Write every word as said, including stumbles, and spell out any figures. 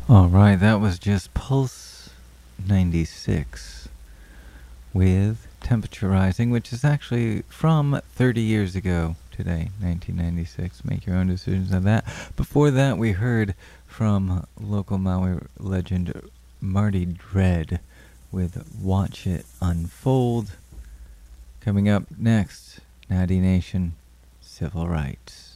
Alright, that was just Pulse ninety-six with Temperature Rising, which is actually from thirty years ago today, nineteen ninety-six. Make your own decisions on that. Before that, we heard from local Maui legend Marty Dread with Watch It Unfold. Coming up next, Natty Nation, Civil Rights.